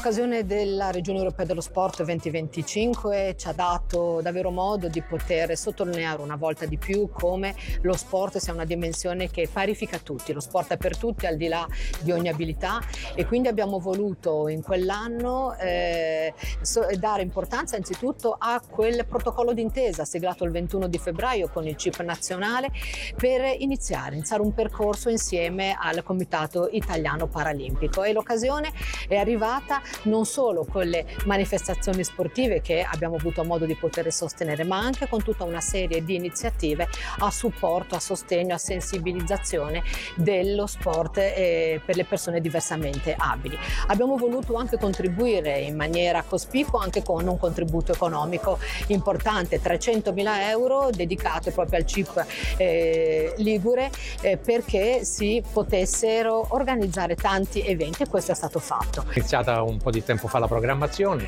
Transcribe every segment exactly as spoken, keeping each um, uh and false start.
L'occasione della Regione Europea dello Sport duemilaventicinque ci ha dato davvero modo di poter sottolineare una volta di più come lo sport sia una dimensione che parifica tutti, lo sport è per tutti al di là di ogni abilità, e quindi abbiamo voluto in quell'anno eh, dare importanza innanzitutto a quel protocollo d'intesa siglato il ventuno di febbraio con il C I P nazionale per iniziare, iniziare un percorso insieme al Comitato Italiano Paralimpico, e l'occasione è arrivata non solo con le manifestazioni sportive che abbiamo avuto modo di poter sostenere, ma anche con tutta una serie di iniziative a supporto, a sostegno, a sensibilizzazione dello sport eh, per le persone diversamente abili. Abbiamo voluto anche contribuire in maniera cospicua anche con un contributo economico importante, trecentomila euro dedicate proprio al C I P eh, Ligure eh, perché si potessero organizzare tanti eventi, e questo è stato fatto. È iniziata un po' di tempo fa la programmazione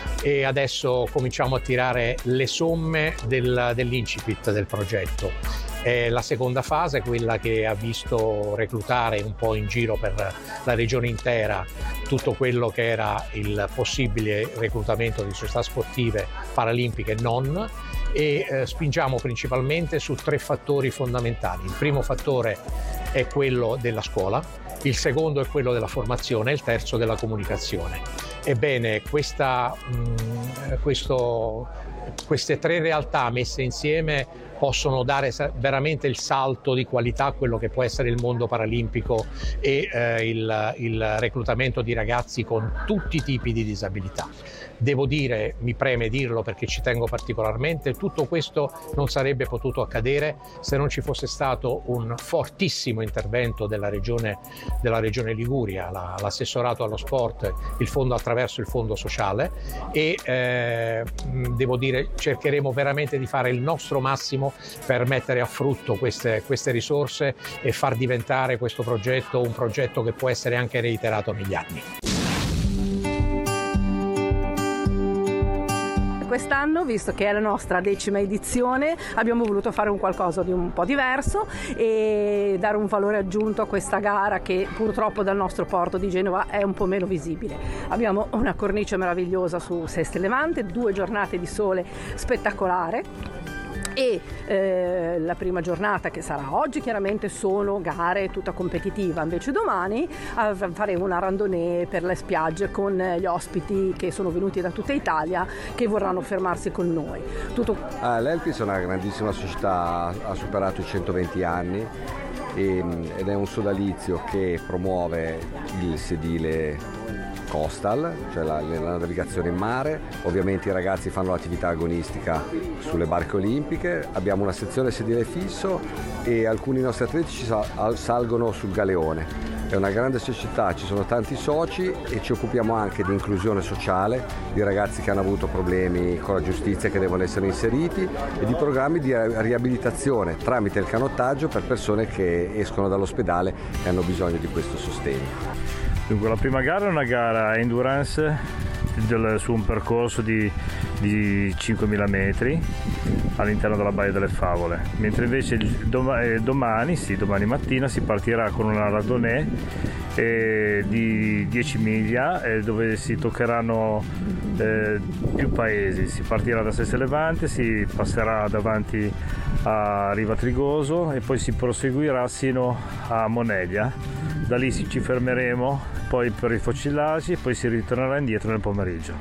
e adesso cominciamo a tirare le somme del, dell'incipit del progetto. È la seconda fase, quella che ha visto reclutare un po' in giro per la regione intera tutto quello che era il possibile reclutamento di società sportive paralimpiche e non, e eh, spingiamo principalmente su tre fattori fondamentali. Il primo fattore è quello della scuola, il secondo è quello della formazione e il terzo della comunicazione. Ebbene, questa, mh, questo, queste tre realtà messe insieme possono dare veramente il salto di qualità a quello che può essere il mondo paralimpico e eh, il, il reclutamento di ragazzi con tutti i tipi di disabilità. Devo dire, mi preme dirlo perché ci tengo particolarmente, tutto questo non sarebbe potuto accadere se non ci fosse stato un fortissimo intervento della Regione, della Regione Liguria, la, l'assessorato allo sport, il fondo attraverso il fondo sociale, e eh, devo dire cercheremo veramente di fare il nostro massimo per mettere a frutto queste, queste risorse e far diventare questo progetto un progetto che può essere anche reiterato negli anni. Quest'anno, visto che è la nostra decima edizione, abbiamo voluto fare un qualcosa di un po' diverso e dare un valore aggiunto a questa gara che purtroppo dal nostro porto di Genova è un po' meno visibile. Abbiamo una cornice meravigliosa su Seste Levante, due giornate di sole spettacolare, e eh, la prima giornata, che sarà oggi, chiaramente sono gare tutta competitiva, invece domani eh, faremo una randonnée per le spiagge con gli ospiti che sono venuti da tutta Italia che vorranno fermarsi con noi. Tutto... Ah, L'Elpis è una grandissima società, ha superato i centoventi anni e, ed è un sodalizio che promuove il sedile coastal, cioè la, la navigazione in mare. Ovviamente i ragazzi fanno l'attività agonistica sulle barche olimpiche, abbiamo una sezione sedile fisso e alcuni nostri atleti ci sal- salgono sul galeone. È una grande società, ci sono tanti soci e ci occupiamo anche di inclusione sociale, di ragazzi che hanno avuto problemi con la giustizia che devono essere inseriti, e di programmi di riabilitazione tramite il canottaggio per persone che escono dall'ospedale e hanno bisogno di questo sostegno. Dunque, la prima gara è una gara endurance del, su un percorso di, di cinquemila metri all'interno della Baia delle Favole, mentre invece dom- eh, domani, sì, domani mattina si partirà con una randonnée eh, di dieci miglia eh, dove si toccheranno eh, più paesi. Si partirà da Seste Levante, si passerà davanti a Riva Trigoso e poi si proseguirà sino a Moneglia. Da lì ci fermeremo poi per i focillaggi e poi si ritornerà indietro nel pomeriggio.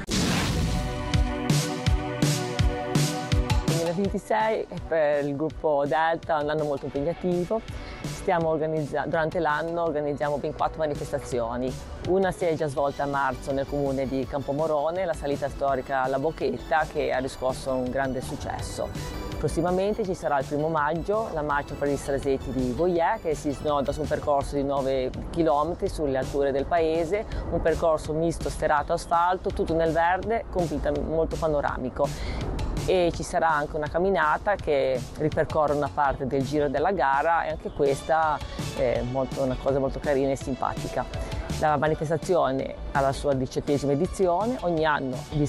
duemilaventisei per il gruppo Delta è un anno molto impegnativo. Stiamo organizzando, durante l'anno organizziamo ben quattro manifestazioni. Una si è già svolta a marzo nel comune di Campomorone, la salita storica alla Bocchetta, che ha riscosso un grande successo. Prossimamente ci sarà il primo maggio la marcia per i Strasetti di Vogliè, che si snoda su un percorso di nove chilometri sulle alture del paese, un percorso misto sterrato asfalto, tutto nel verde, molto panoramico. E ci sarà anche una camminata che ripercorre una parte del giro della gara, e anche questa è molto, una cosa molto carina e simpatica. La manifestazione ha la sua diciottesima edizione, ogni anno